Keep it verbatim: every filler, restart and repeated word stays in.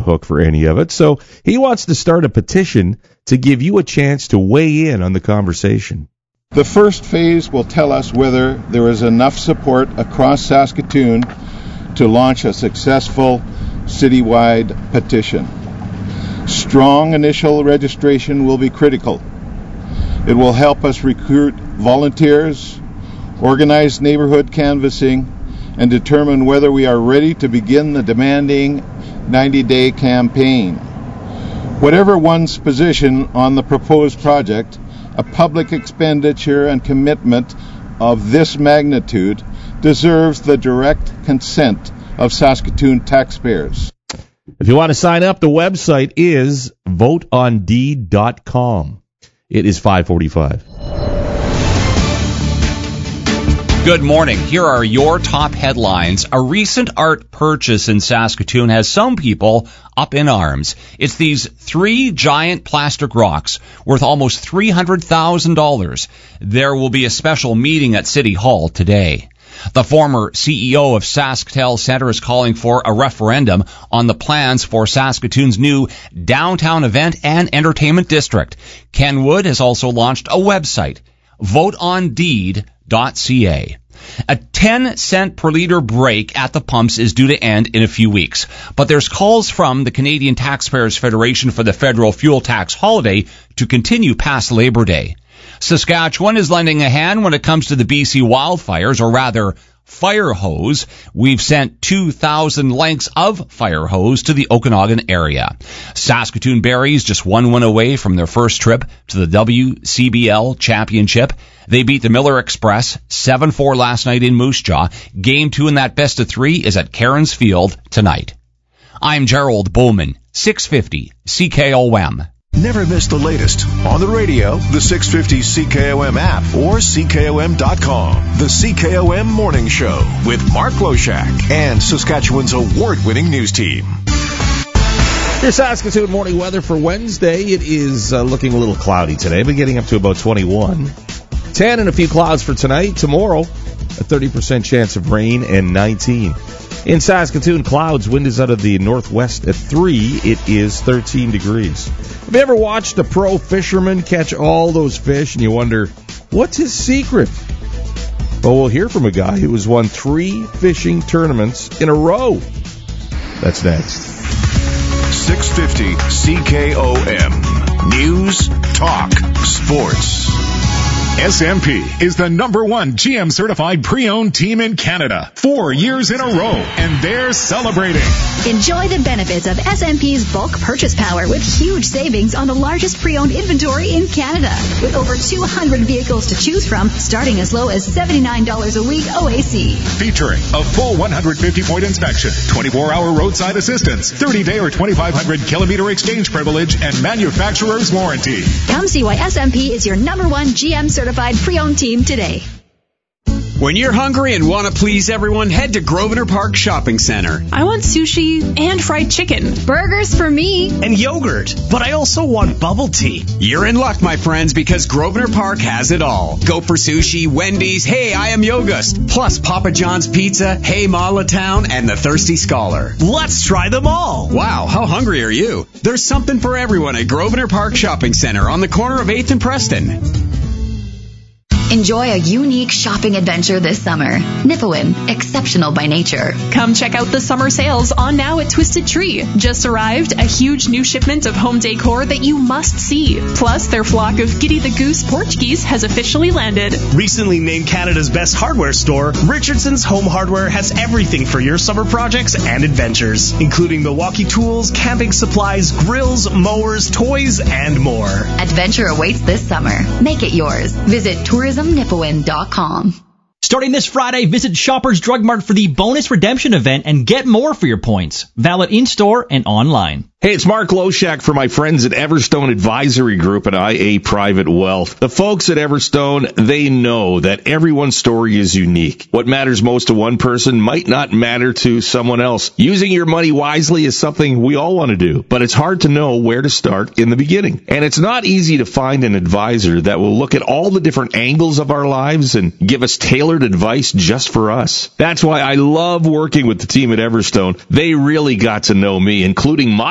hook for any of it. So he wants to start a petition to give you a chance to weigh in on the conversation. The first phase will tell us whether there is enough support across Saskatoon to launch a successful citywide petition. Strong initial registration will be critical. It will help us recruit volunteers, organize neighborhood canvassing, and determine whether we are ready to begin the demanding ninety-day campaign. Whatever one's position on the proposed project, a public expenditure and commitment of this magnitude deserves the direct consent of Saskatoon taxpayers. If you want to sign up, the website is vote on deed dot com. It is five forty-five. Good morning. Here are your top headlines. A recent art purchase in Saskatoon has some people up in arms. It's these three giant plastic rocks worth almost three hundred thousand dollars. There will be a special meeting at City Hall today. The former C E O of SaskTel Centre is calling for a referendum on the plans for Saskatoon's new downtown event and entertainment district. Ken Wood has also launched a website, vote on deed dot c a. A ten cent per litre break at the pumps is due to end in a few weeks, but there's calls from the Canadian Taxpayers Federation for the federal fuel tax holiday to continue past Labor Day. Saskatchewan is lending a hand when it comes to the B C wildfires, or rather, fire hose. We've sent two thousand lengths of fire hose to the Okanagan area. Saskatoon Berries just one win away from their first trip to the W C B L Championship. They beat the Miller Express seven four last night in Moose Jaw. Game two in that best of three is at Cairns Field tonight. I'm Gerald Bowman, six fifty C K O M. Never miss the latest on the radio, the six fifty C K O M app, or C K O M dot com. The C K O M Morning Show with Mark Loshak and Saskatchewan's award-winning news team. Your Saskatoon morning weather for Wednesday. It is uh, looking a little cloudy today, but getting up to about twenty-one. ten and a few clouds for tonight. Tomorrow, a thirty percent chance of rain and nineteen. In Saskatoon, clouds, wind is out of the northwest at three. It is thirteen degrees. Have you ever watched a pro fisherman catch all those fish and you wonder, what's his secret? Well, we'll hear from a guy who has won three fishing tournaments in a row. That's next. six fifty C K O M. News, talk, sports. S M P is the number one G M certified pre-owned team in Canada, four years in a row, and they're celebrating. Enjoy the benefits of S M P's bulk purchase power with huge savings on the largest pre-owned inventory in Canada. With over two hundred vehicles to choose from, starting as low as seventy-nine dollars a week O A C. Featuring a full one hundred fifty point inspection, twenty-four hour roadside assistance, thirty day or twenty-five hundred kilometer exchange privilege, and manufacturer's warranty. Come see why S M P is your number one G M certified pre-owned team today. When you're hungry and want to please everyone, head to Grosvenor Park Shopping Center. I want sushi and fried chicken. Burgers for me. And yogurt. But I also want bubble tea. You're in luck, my friends, because Grosvenor Park has it all. Go for sushi, Wendy's, Hey, I Am Yogust, plus Papa John's Pizza, Hey Town, and the Thirsty Scholar. Let's try them all. Wow, how hungry are you? There's something for everyone at Grosvenor Park Shopping Center on the corner of eighth and Preston. Enjoy a unique shopping adventure this summer. Nipawin, exceptional by nature. Come check out the summer sales on now at Twisted Tree. Just arrived, a huge new shipment of home decor that you must see. Plus, their flock of Giddy the Goose Portuguese has officially landed. Recently named Canada's best hardware store, Richardson's Home Hardware has everything for your summer projects and adventures, including Milwaukee tools, camping supplies, grills, mowers, toys, and more. Adventure awaits this summer. Make it yours. Visit tourism nipawin dot com. Starting this Friday, visit Shoppers Drug Mart for the bonus redemption event and get more for your points. Valid in-store and online. Hey, it's Mark Loshak for my friends at Everstone Advisory Group and I A Private Wealth. The folks at Everstone, they know that everyone's story is unique. What matters most to one person might not matter to someone else. Using your money wisely is something we all want to do, but it's hard to know where to start in the beginning. And it's not easy to find an advisor that will look at all the different angles of our lives and give us tailored advice just for us. That's why I love working with the team at Everstone. They really got to know me, including my